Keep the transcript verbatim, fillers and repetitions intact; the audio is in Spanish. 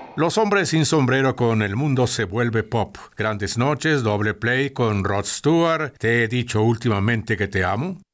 Los hombres sin sombrero con El mundo se vuelve pop. Grandes noches, doble play con Rod Stewart. Te he dicho últimamente que te amo.